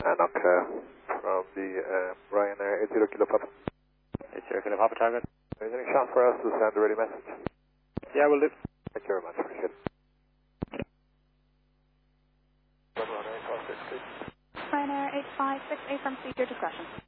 Knock from the Ryanair 80 Kilo Papa. 80 Kilo Papa target. Is there any shot for us to send a ready message? Yeah, we'll do. Thank you very much, appreciate it. Ryanair 8568 from Seat, your discretion.